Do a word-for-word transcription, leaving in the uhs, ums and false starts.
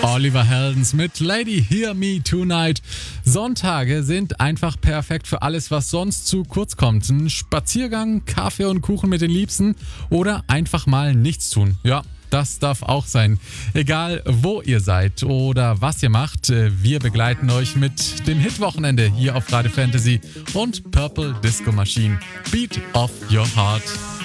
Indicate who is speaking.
Speaker 1: Oliver Heldens mit Lady Hear Me Tonight. Sonntage sind einfach perfekt für alles, was sonst zu kurz kommt. Ein Spaziergang, Kaffee und Kuchen mit den Liebsten oder einfach mal nichts tun. Ja, das darf auch sein. Egal, wo ihr seid oder was ihr macht, wir begleiten euch mit dem Hitwochenende hier auf Radio Fantasy und Purple Disco Machine. Beat of Your Heart.